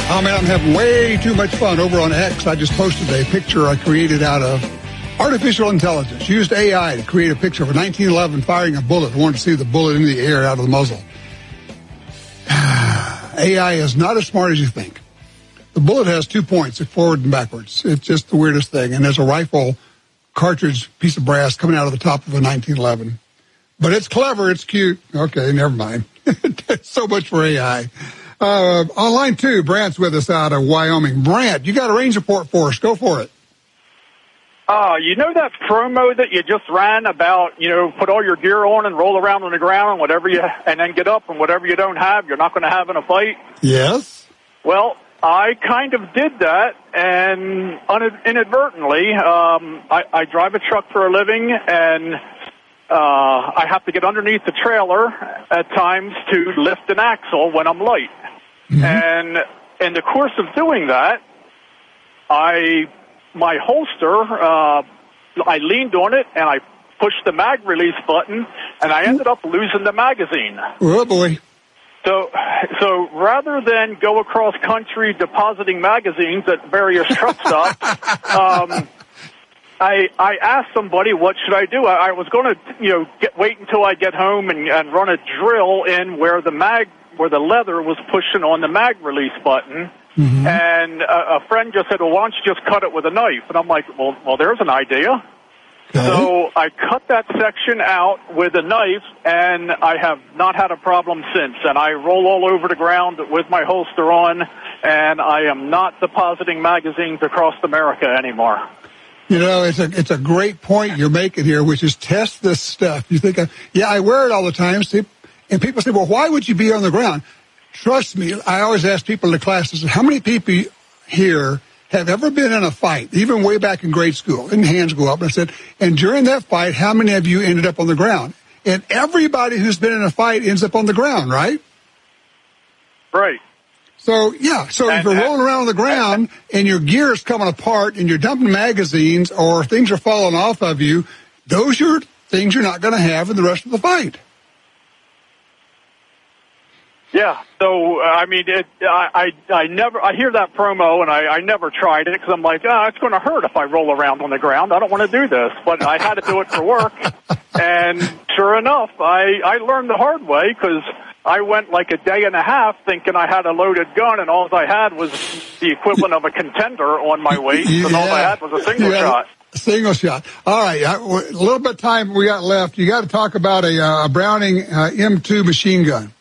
Oh, man, I'm having way too much fun over on X. I just posted a picture I created out of artificial intelligence. Used AI to create a picture of a 1911 firing a bullet. I wanted to see the bullet in the air out of the muzzle. AI is not as smart as you think. The bullet has 2 points, forward and backwards. It's just the weirdest thing. And there's a rifle cartridge piece of brass coming out of the top of a 1911. But it's clever. It's cute. Okay, never mind. So much for AI. On line 2, Brant's with us out of Wyoming. Brant, you got a range report for us. Go for it. You know that promo that you just ran about, put all your gear on and roll around on the ground and then get up and whatever you don't have, you're not going to have in a fight? Yes. Well, I kind of did that, and inadvertently, I drive a truck for a living, and I have to get underneath the trailer at times to lift an axle when I'm light. Mm-hmm. And in the course of doing that, my holster, I leaned on it, and I pushed the mag release button, and I ended up losing the magazine. Oh, boy. So rather than go across country depositing magazines at various truck stops, I asked somebody, what should I do? I was going to, wait until I get home and run a drill in where the leather was pushing on the mag release button. Mm-hmm. And a friend just said, well, why don't you just cut it with a knife? And I'm like, well, there's an idea. Okay. So I cut that section out with a knife, and I have not had a problem since. And I roll all over the ground with my holster on, and I am not depositing magazines across America anymore. It's a great point you're making here, which is test this stuff. You think, I wear it all the time. And people say, well, why would you be on the ground? Trust me, I always ask people in the classes, how many people here have ever been in a fight, even way back in grade school? And hands go up. And I said, and during that fight, how many of you ended up on the ground? And everybody who's been in a fight ends up on the ground, right? Right. So if you're rolling around on the ground and your gear is coming apart and you're dumping magazines or things are falling off of you, those are things you're not going to have in the rest of the fight. Yeah, so, I hear that promo, and I never tried it, because I'm like, it's going to hurt if I roll around on the ground. I don't want to do this, but I had to do it for work, and sure enough, I learned the hard way, because I went like a day and a half thinking I had a loaded gun, and all I had was the equivalent of a contender on my waist, and all I had was a single shot. Single shot. All right, a little bit of time we got left. You got to talk about a Browning M2 machine gun.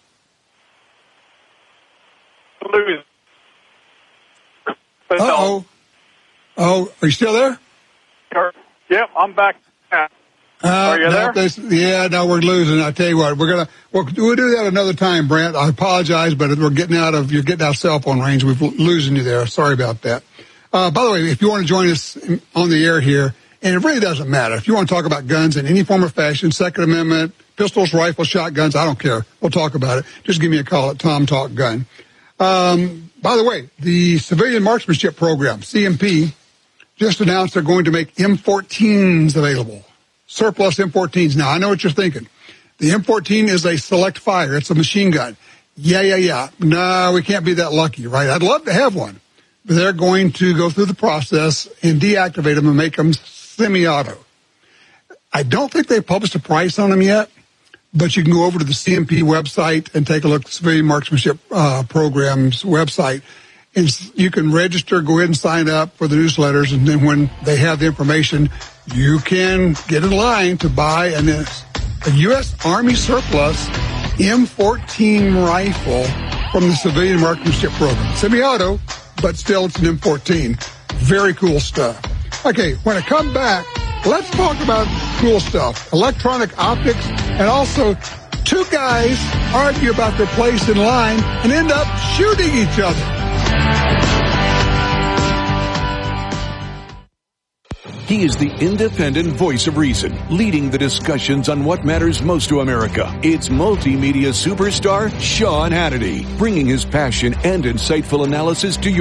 Uh-oh. Oh, are you still there? Yep, I'm back. Are you there? No, we're losing. I tell you what, we'll do that another time, Brant. I apologize, but you're getting out of cell phone range. We're losing you there. Sorry about that. By the way, if you want to join us on the air here, and it really doesn't matter. If you want to talk about guns in any form or fashion, Second Amendment, pistols, rifles, shotguns, I don't care. We'll talk about it. Just give me a call at Tom Talk Gun. By the way, the Civilian Marksmanship Program, CMP, just announced they're going to make M14s available. Surplus M14s. Now, I know what you're thinking. The M14 is a select fire. It's a machine gun. Yeah. No, we can't be that lucky, right? I'd love to have one. But they're going to go through the process and deactivate them and make them semi-auto. I don't think they've published a price on them yet. But you can go over to the CMP website and take a look at the Civilian Marksmanship Program's website. And you can register, go ahead and sign up for the newsletters. And then when they have the information, you can get in line to buy a U.S. Army surplus M14 rifle from the Civilian Marksmanship Program. Semi-auto, but still it's an M14. Very cool stuff. Okay, when I come back, let's talk about cool stuff, electronic optics, and also two guys argue about their place in line and end up shooting each other. He is the independent voice of reason, leading the discussions on what matters most to America. It's multimedia superstar Sean Hannity, bringing his passion and insightful analysis to you.